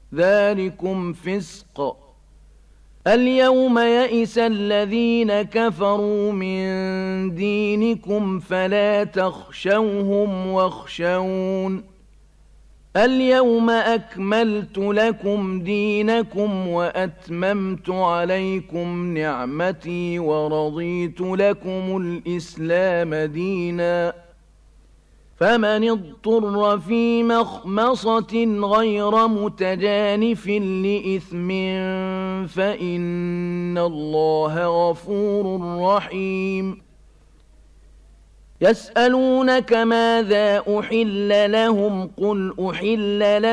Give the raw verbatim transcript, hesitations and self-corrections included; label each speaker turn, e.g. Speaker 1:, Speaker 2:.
Speaker 1: ذلكم فسق. اليوم يئس الذين كفروا من دينكم فلا تخشوهم واخشون اليوم أكملت لكم دينكم وأتممت عليكم نعمتي ورضيت لكم الإسلام دينا فمن اضطر في مخمصة غير متجانف لإثم فإن الله غفور رحيم. يسألونك ماذا أحل لهم قل أحل لهم